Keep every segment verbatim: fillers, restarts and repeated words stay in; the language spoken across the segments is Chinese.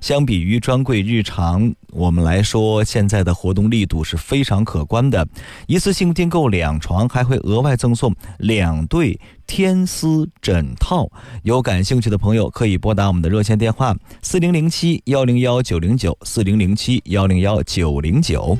相比于专柜日常我们来说，现在的活动力度是非常可观的。一次性订购两床，还会额外赠送两对天丝枕套。有感兴趣的朋友可以拨打我们的热线电话四零零七幺零幺九零九四零零七幺零幺九零九。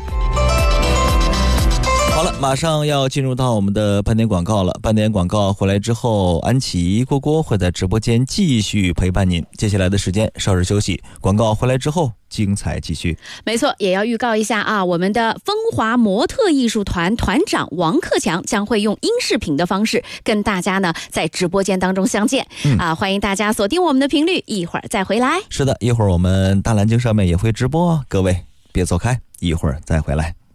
好了，马上要进入到我们的半点广告了。半点广告回来之后，安琪、郭郭会在直播间继续陪伴您。接下来的时间稍事休息，广告回来之后精彩继续。 没错，也要预告一下啊，我们的风华模特艺术团团长王克强将会用音视频的方式跟大家呢在直播间当中相见、嗯、啊，欢迎大家锁定我们的频率，一会儿再回来。 是的，一会儿我们大蓝鲸上面也会直播，各位别走开，一会儿再回来。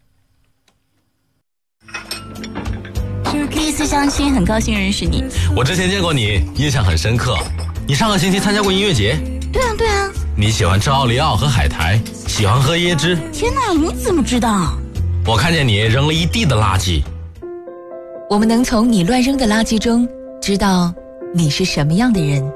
第一次相亲，很高兴认识你。 我之前见过你，印象很深刻。你上个星期参加过音乐节？ 对啊对啊。 你喜欢吃奥利奥和海苔，喜欢喝椰汁。 天哪，你怎么知道？ 我看见你扔了一地的垃圾。 我们能从你乱扔的垃圾中知道你是什么样的人。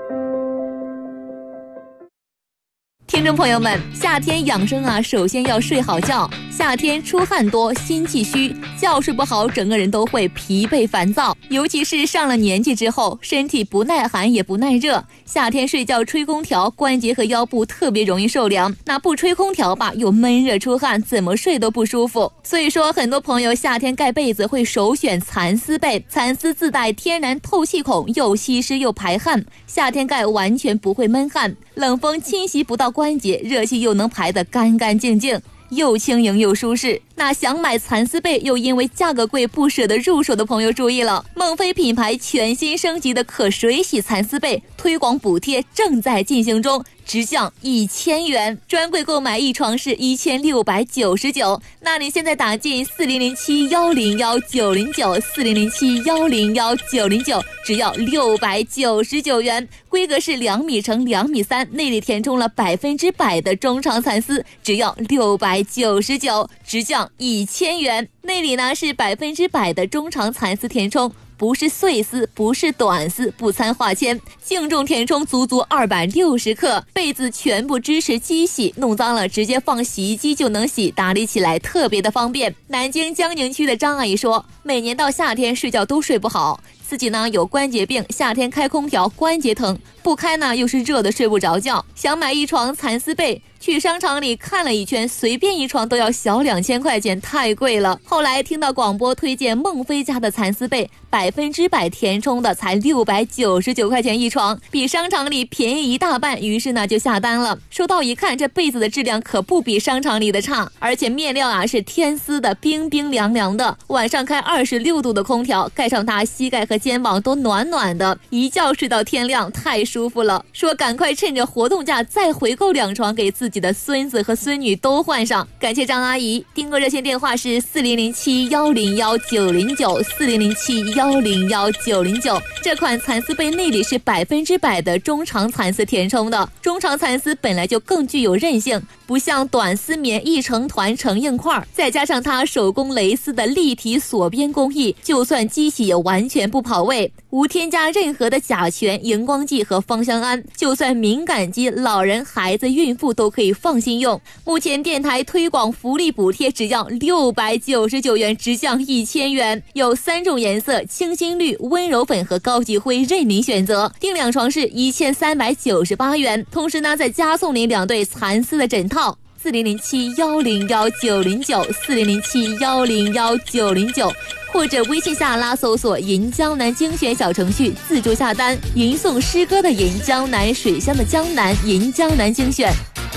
听众朋友们，夏天养生啊，首先要睡好觉。夏天出汗多，心气虚，觉睡不好，整个人都会疲惫烦躁。尤其是上了年纪之后，身体不耐寒也不耐热，夏天睡觉吹空调，关节和腰部特别容易受凉。那不吹空调吧，又闷热出汗，怎么睡都不舒服。所以说，很多朋友夏天盖被子会首选蚕丝被。蚕丝自带天然透气孔，又吸湿又排汗，夏天盖完全不会闷汗，冷风侵袭不到关节，热气又能排得干干净净，又轻盈又舒适。那想买蚕丝被又因为价格贵不舍得入手的朋友注意了，孟非品牌全新升级的可水洗蚕丝被推广补贴正在进行中，直降一千元，专柜购买一床是一千六百九十九。那你现在打进四零零七幺零幺九零九四零零七幺零幺九零九，只要六百九十九元，规格是两米乘两米三，内里填充了百分之百的中长蚕丝，只要六百九十九，直降一千元。内里呢是百分之百的中长蚕丝填充，不是碎丝，不是短丝，不掺化纤，净重填充足足二百六十克，被子全部支持机洗，弄脏了直接放洗衣机就能洗，打理起来特别的方便。南京江宁区的张阿姨说，每年到夏天睡觉都睡不好，自己呢有关节病，夏天开空调关节疼，不开呢又是热的睡不着觉，想买一床蚕丝被，去商场里看了一圈，随便一床都要小两千块钱，太贵了。后来听到广播推荐孟非家的蚕丝被，百分之百填充的，才六百九十九块钱一床，比商场里便宜一大半，于是呢就下单了。收到一看，这被子的质量可不比商场里的差，而且面料啊是天丝的，冰冰凉凉的，晚上开二十六度的空调，盖上它，膝盖和肩膀都暖暖的，一觉睡到天亮，太舒服了。说赶快趁着活动价再回购两床，给自己的孙子和孙女都换上。感谢张阿姨，订购热线电话是四零零七幺零幺九零九四零零七幺零幺九零九。这款蚕丝被内里是百分之百的中长蚕丝填充的，中长蚕丝本来就更具有韧性，不像短丝棉一成团成硬块，再加上它手工蕾丝的立体锁边工艺，就算机洗也完全不跑味，无添加任何的甲醛、荧光剂和芳香胺，就算敏感肌、老人、孩子、孕妇都可以放心用。目前电台推广福利补贴只要六百九十九元，直降一千元，有三种颜色，清新绿、温柔粉和高级灰，任您选择。订两床是一千三百九十八元，同时呢再加送您两对蚕丝的枕套。四零零七幺零幺九零九四零零七幺零幺九零九，或者微信下拉搜索银江南精选小程序自助下单，吟诵诗歌的吟，江南水乡的江南，银江南精选。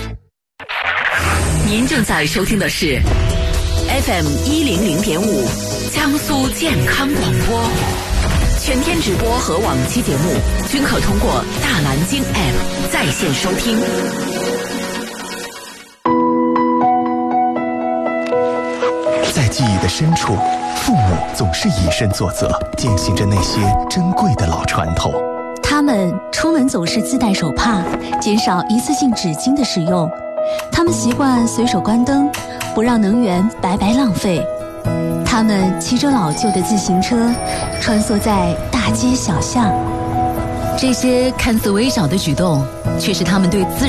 您正在收听的是 F M 一零零点五江苏健康广播，全天直播和往期节目均可通过大蓝鲸 App 在线收听。 在记忆的深处，父母总是以身作则，践行着那些珍贵的老传统。 他们出门总是自带手帕，减少一次性纸巾的使用。他们习惯随手关灯，不让能源白白浪费。他们骑着老旧的自行车，穿梭在大街小巷。 这些看似微小的举动，却是他们对自